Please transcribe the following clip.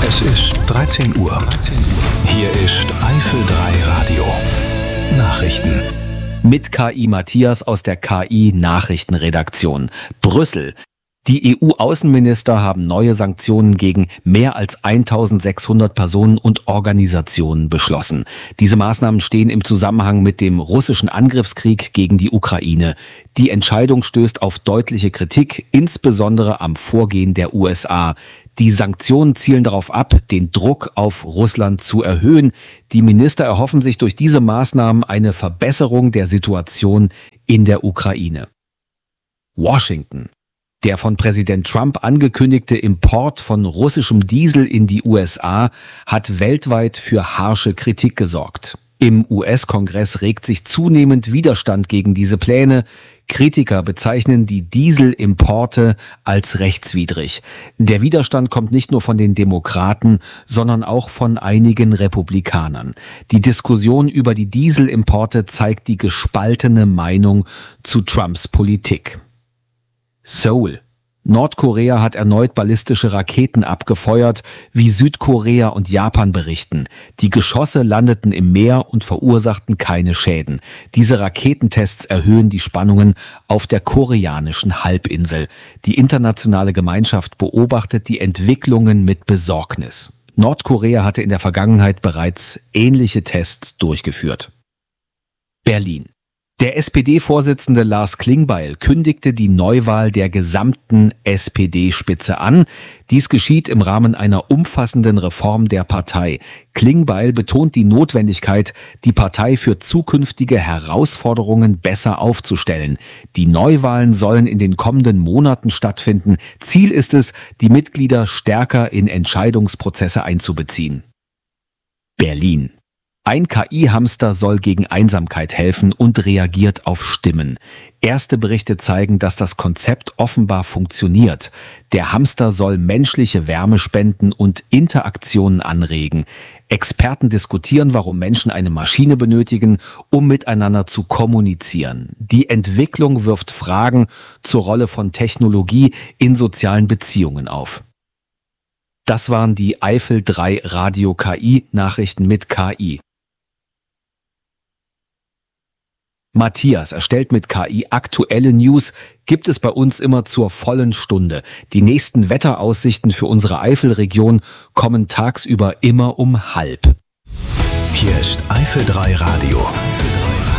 Es ist 13 Uhr. Hier ist Eifel 3 Radio. Nachrichten. Mit KI Matthias aus der KI Nachrichtenredaktion. Brüssel. Die EU-Außenminister haben neue Sanktionen gegen mehr als 1600 Personen und Organisationen beschlossen. Diese Maßnahmen stehen im Zusammenhang mit dem russischen Angriffskrieg gegen die Ukraine. Die Entscheidung stößt auf deutliche Kritik, insbesondere am Vorgehen der USA. Die Sanktionen zielen darauf ab, den Druck auf Russland zu erhöhen. Die Minister erhoffen sich durch diese Maßnahmen eine Verbesserung der Situation in der Ukraine. Washington. Der von Präsident Trump angekündigte Import von russischem Diesel in die USA hat weltweit für harsche Kritik gesorgt. Im US-Kongress regt sich zunehmend Widerstand gegen diese Pläne. Kritiker bezeichnen die Dieselimporte als rechtswidrig. Der Widerstand kommt nicht nur von den Demokraten, sondern auch von einigen Republikanern. Die Diskussion über die Dieselimporte zeigt die gespaltene Meinung zu Trumps Politik. Seoul. Nordkorea hat erneut ballistische Raketen abgefeuert, wie Südkorea und Japan berichten. Die Geschosse landeten im Meer und verursachten keine Schäden. Diese Raketentests erhöhen die Spannungen auf der koreanischen Halbinsel. Die internationale Gemeinschaft beobachtet die Entwicklungen mit Besorgnis. Nordkorea hatte in der Vergangenheit bereits ähnliche Tests durchgeführt. Berlin. Der SPD-Vorsitzende Lars Klingbeil kündigte die Neuwahl der gesamten SPD-Spitze an. Dies geschieht im Rahmen einer umfassenden Reform der Partei. Klingbeil betont die Notwendigkeit, die Partei für zukünftige Herausforderungen besser aufzustellen. Die Neuwahlen sollen in den kommenden Monaten stattfinden. Ziel ist es, die Mitglieder stärker in Entscheidungsprozesse einzubeziehen. Berlin. Ein KI-Hamster soll gegen Einsamkeit helfen und reagiert auf Stimmen. Erste Berichte zeigen, dass das Konzept offenbar funktioniert. Der Hamster soll menschliche Wärme spenden und Interaktionen anregen. Experten diskutieren, warum Menschen eine Maschine benötigen, um miteinander zu kommunizieren. Die Entwicklung wirft Fragen zur Rolle von Technologie in sozialen Beziehungen auf. Das waren die Eifel 3 Radio KI Nachrichten mit KI. Matthias erstellt mit KI aktuelle News, gibt es bei uns immer zur vollen Stunde. Die nächsten Wetteraussichten für unsere Eifelregion kommen tagsüber immer um 12:30. Hier ist Eifel 3 Radio.